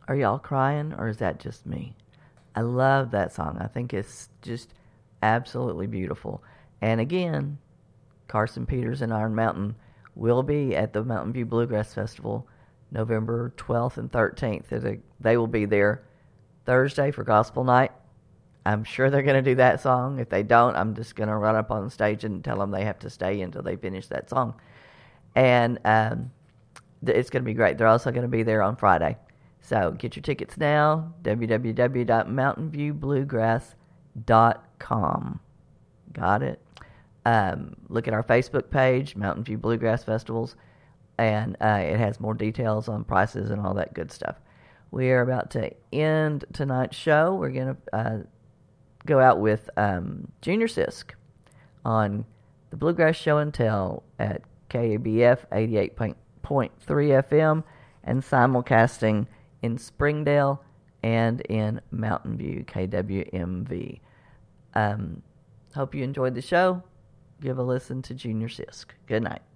Are y'all crying, or is that just me? I love that song. I think it's just absolutely beautiful. And again, Carson Peters and Iron Mountain will be at the Mountain View Bluegrass Festival November 12th and 13th. They will be there Thursday for Gospel Night. I'm sure they're going to do that song. If they don't, I'm just going to run up on stage and tell them they have to stay until they finish that song. And it's going to be great. They're also going to be there on Friday. So get your tickets now, www.mountainviewbluegrass.com. Got it? Look at our Facebook page, Mountain View Bluegrass Festivals, and it has more details on prices and all that good stuff. We are about to end tonight's show. We're going to go out with Junior Sisk on the Bluegrass Show and Tell at KABF 88.3 FM and simulcasting in Springdale and in Mountain View, KWMV. Hope you enjoyed the show. Give a listen to Junior Sisk. Good night.